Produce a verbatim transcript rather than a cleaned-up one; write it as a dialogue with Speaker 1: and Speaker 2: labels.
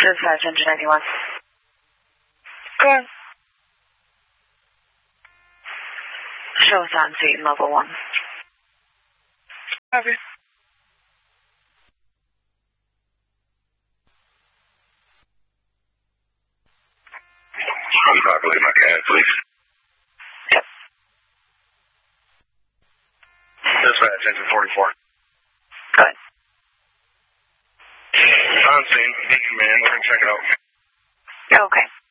Speaker 1: Dispatch engine ninety-one.
Speaker 2: Go on.
Speaker 1: Show us on scene level one.
Speaker 2: Copy.
Speaker 3: I'm calculating my cash, please.
Speaker 1: Yep.
Speaker 3: Dispatch engine forty-four.
Speaker 1: Good.
Speaker 3: On scene, eight command, we're gonna check it out.
Speaker 1: Okay.